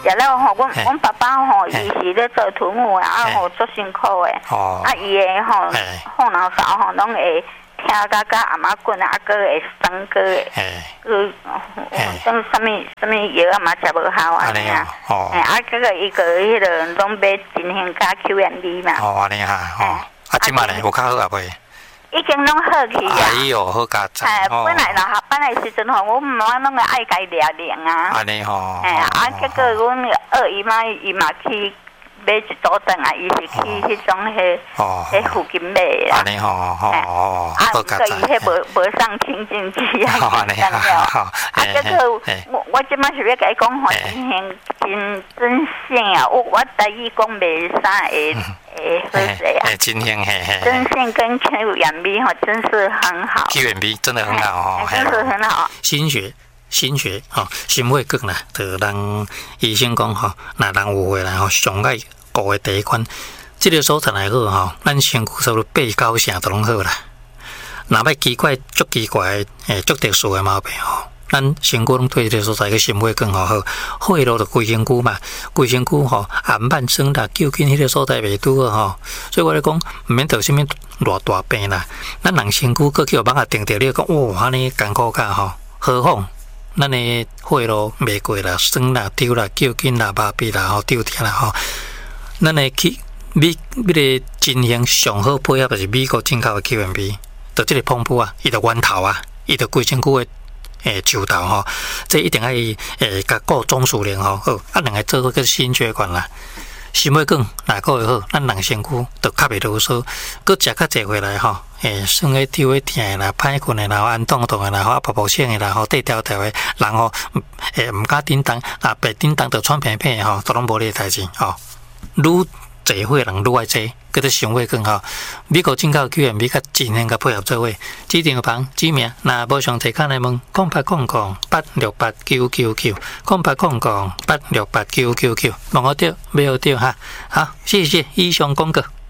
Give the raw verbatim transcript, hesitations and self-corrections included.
食了吼，阮阮爸爸吼，伊是咧做土木的，啊吼做辛苦的，啊伊的吼后脑勺吼拢会听甲甲阿妈滚啊，个会生个的，个种什么什么药啊嘛食无效安尼啊，哎啊个个伊个迄个拢买金兴加 Q M V 嘛， 哦安尼哈，哦啊即摆咧有较好啊袂？ 已经拢好去啊！ 哎呦，好加赞！ 哎，本来啦，本来时阵吼，我妈妈拢个爱家掠掠啊。 安尼吼。 哎，啊，结果阮二姨妈伊嘛去买一组灯啊，伊是去迄种迄迄附近买啦。 安尼吼，吼哦， 啊，不过伊迄无无上清净机啊， 安尼好。 啊，结果我我即摆是要甲伊讲吼，真现真真性啊！我我台语讲袂啥会。诶，好势啊！ 真香嘿嘿。 真性跟 Q M V 哈，真是很好。 Q M V 真的很好哦， 真是很好。 心血，心血吼，心血管啦，就人医生讲吼，若人有话啦吼，上爱顾的第一关，这个所在来好吼，咱身躯差不多八九成都拢好啦。若要奇怪足奇怪诶，足特殊的毛病吼。咱身躯拢对这个所在个心血管吼好，血路就规身躯嘛，规身躯吼暗慢酸啦，究竟迄个所在袂拄好吼，所以我咧讲，毋免得啥物偌大病啦。咱人身躯过去有网啊定着，你讲哇，安尼艰苦甲吼，何况咱的血路袂过啦，酸啦、丢啦、究竟啦、麻痹啦、吼丢掉啦吼，咱的去美迄个进行上好配合就是美国进口的 Q M V， 就即个pom布啊，伊就源头啊，伊就规身躯的。诶，球头吼，这一定要诶，甲顾总数量吼，好，啊，两个做伙个心血管啦，心血管哪个会好，咱人身躯就较袂啰嗦，佮食较济回来吼，诶，酸诶、抽诶、疼诶啦、歹困诶啦、安冻冻诶啦、啊、泡泡醒诶啦、吼、低调调诶，人吼，诶，毋敢叮当，啊，白叮当就喘片片吼，都拢无你诶代志吼，愈济血人愈爱济。叫做心血管吼，美国进口 Q M V 甲真香甲配合做伙，指定个房指名，若无详细看来问，空八空空八六八九九九，空八空空八六八九九九，问我对，没有对哈，好，谢谢以上广告。